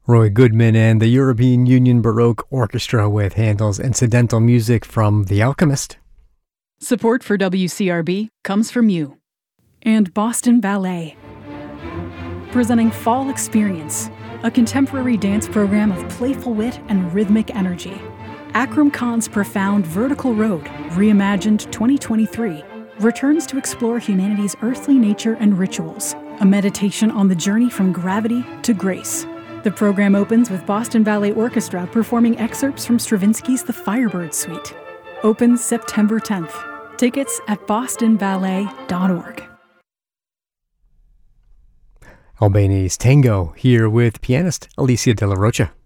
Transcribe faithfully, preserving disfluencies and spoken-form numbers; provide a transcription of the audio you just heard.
Roy Goodman and the European Union Baroque Orchestra with Handel's incidental music from The Alchemist. Support for W C R B comes from you. And Boston Ballet. Presenting Fall Experience, a contemporary dance program of playful wit and rhythmic energy. Akram Khan's profound Vertical Road, reimagined twenty twenty-three, returns to explore humanity's earthly nature and rituals, a meditation on the journey from gravity to grace. The program opens with Boston Ballet Orchestra performing excerpts from Stravinsky's The Firebird Suite. Opens September tenth. Tickets at boston ballet dot org. Albani's Tango here with pianist Alicia De La Rocha.